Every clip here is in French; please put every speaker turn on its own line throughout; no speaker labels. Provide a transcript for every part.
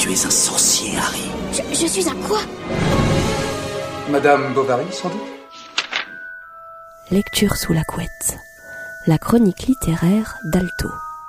Tu es un sorcier, Harry.
Je suis un quoi?
Madame Bovary, sans doute?
Lecture sous la couette. La chronique littéraire d'Alto.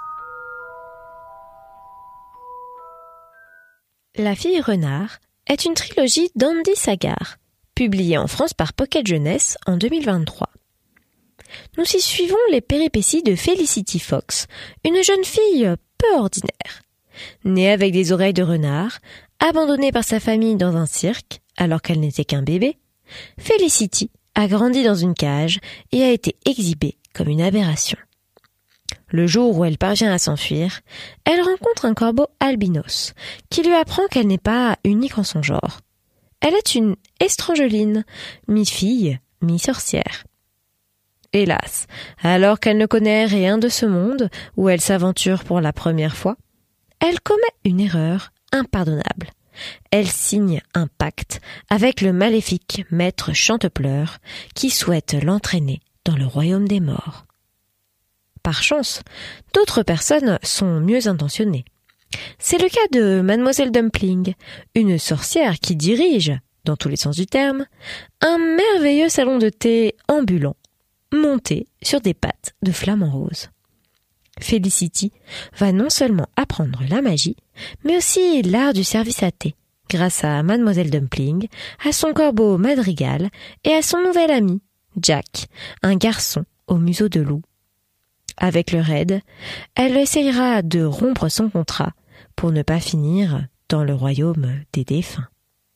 La fille renard est une trilogie d'Andy Sagar, publiée en France par Pocket Jeunesse en 2023. Nous y suivons les péripéties de Felicity Fox, une jeune fille peu ordinaire. Née avec des oreilles de renard, abandonnée par sa famille dans un cirque alors qu'elle n'était qu'un bébé, Felicity a grandi dans une cage et a été exhibée comme une aberration. Le jour où elle parvient à s'enfuir, elle rencontre un corbeau albinos qui lui apprend qu'elle n'est pas unique en son genre. Elle est une estrangeline, mi-fille, mi-sorcière. Hélas, alors qu'elle ne connaît rien de ce monde où elle s'aventure pour la première fois, elle commet une erreur impardonnable. Elle signe un pacte avec le maléfique maître Chantepleurs qui souhaite l'entraîner dans le royaume des morts. Par chance, d'autres personnes sont mieux intentionnées. C'est le cas de Mademoiselle Dumpling, une sorcière qui dirige, dans tous les sens du terme, un merveilleux salon de thé ambulant, monté sur des pattes de flamant rose. Felicity va non seulement apprendre la magie, mais aussi l'art du service à thé, grâce à Mademoiselle Dumpling, à son corbeau Madrigal et à son nouvel ami, Jack, un garçon au museau de loup. Avec le raid, elle essayera de rompre son contrat pour ne pas finir dans le royaume des défunts.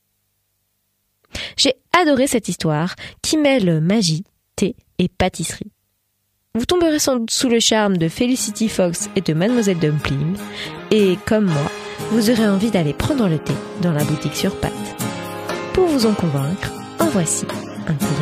J'ai adoré cette histoire qui mêle magie, thé et pâtisserie. Vous tomberez sans doute sous le charme de Felicity Fox et de Mademoiselle Dumpling, et comme moi, vous aurez envie d'aller prendre le thé dans la boutique sur pattes. Pour vous en convaincre, en voici un courrier.